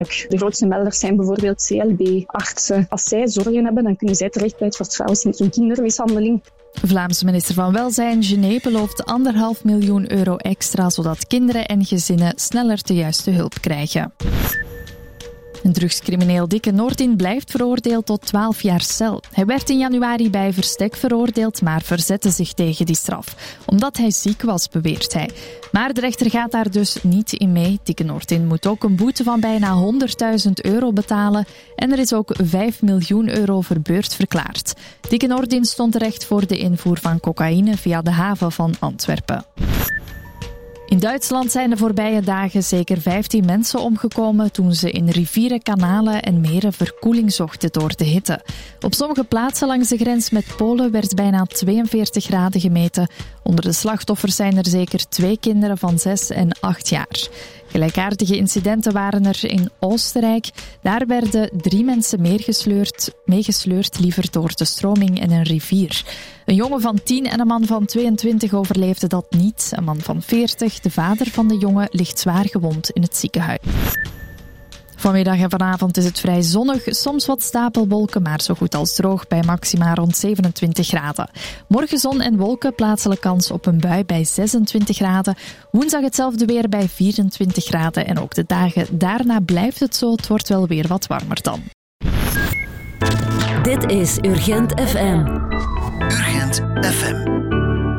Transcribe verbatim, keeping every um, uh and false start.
De grootste melders zijn bijvoorbeeld C L B-artsen. Als zij zorgen hebben, dan kunnen zij terecht bij het Vertrouwenscentrum Kindermishandeling. Vlaamse minister van Welzijn, Genet, belooft anderhalf miljoen euro extra, zodat kinderen en gezinnen sneller de juiste hulp krijgen. Een drugscrimineel Dikke Noordin blijft veroordeeld tot twaalf jaar cel. Hij werd in januari bij verstek veroordeeld, maar verzette zich tegen die straf. Omdat hij ziek was, beweert hij. Maar de rechter gaat daar dus niet in mee. Dikke Noordin moet ook een boete van bijna honderdduizend euro betalen. En er is ook vijf miljoen euro verbeurd verklaard. Dikke Noordin stond terecht voor de invoer van cocaïne via de haven van Antwerpen. In Duitsland zijn de voorbije dagen zeker vijftien mensen omgekomen toen ze in rivieren, kanalen en meren verkoeling zochten door de hitte. Op sommige plaatsen langs de grens met Polen werd bijna tweeënveertig graden gemeten. Onder de slachtoffers zijn er zeker twee kinderen van zes en acht jaar. Gelijkaardige incidenten waren er in Oostenrijk. Daar werden drie mensen meegesleurd, meegesleurd liever door de stroming en een rivier. Een jongen van tien en een man van tweeëntwintig overleefden dat niet. Een man van veertig, de vader van de jongen, ligt zwaar gewond in het ziekenhuis. Vanmiddag en vanavond is het vrij zonnig, soms wat stapelwolken, maar zo goed als droog bij maxima rond zevenentwintig graden. Morgen zon en wolken, plaatselijk kans op een bui bij zesentwintig graden. Woensdag hetzelfde weer bij vierentwintig graden en ook de dagen daarna blijft het zo, het wordt wel weer wat warmer dan. Dit is Urgent F M. Urgent F M.